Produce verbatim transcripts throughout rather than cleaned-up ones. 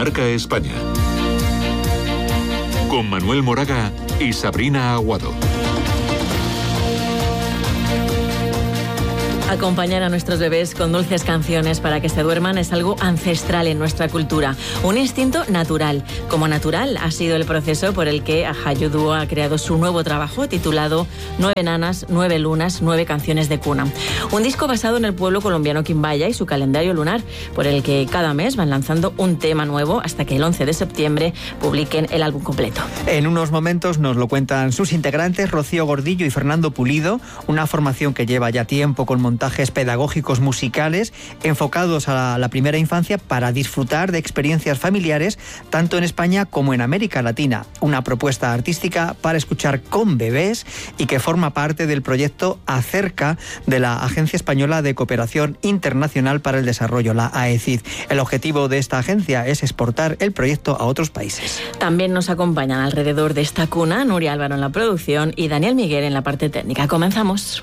Marca España. Con Manuel Moraga y Sabrina Aguado. Acompañar a nuestros bebés con dulces canciones para que se duerman es algo ancestral en nuestra cultura, un instinto natural. Como natural ha sido el proceso por el que Ajayu Duo ha creado su nuevo trabajo titulado Nueve nanas, nueve lunas, nueve canciones de cuna. Un disco basado en el pueblo colombiano Quimbaya y su calendario lunar, por el que cada mes van lanzando un tema nuevo hasta que el once de septiembre publiquen el álbum completo. En unos momentos nos lo cuentan sus integrantes, Rocío Gordillo y Fernando Pulido, una formación que lleva ya tiempo con montajes pedagógicos musicales enfocados a la, la primera infancia para disfrutar de experiencias familiares tanto en España como en América Latina. Una propuesta artística para escuchar con bebés y que forma parte del proyecto Acerca de la Agencia Española de Cooperación Internacional para el Desarrollo, la A E C I D. El objetivo de esta agencia es exportar el proyecto a otros países. También nos acompañan alrededor de esta cuna Nuria Álvaro en la producción y Daniel Miguel en la parte técnica. Comenzamos.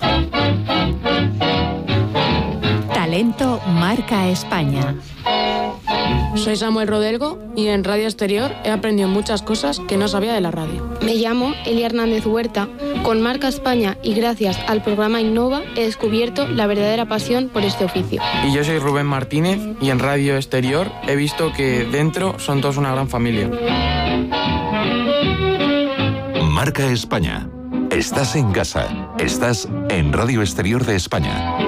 Talento Marca España. Soy Samuel Rodelgo y en Radio Exterior he aprendido muchas cosas que no sabía de la radio. Me llamo Elia Hernández Huerta. Con Marca España y gracias al programa Innova he descubierto la verdadera pasión por este oficio. Y yo soy Rubén Martínez y en Radio Exterior he visto que dentro son todos una gran familia. Marca España. Estás en casa. Estás en Radio Exterior de España.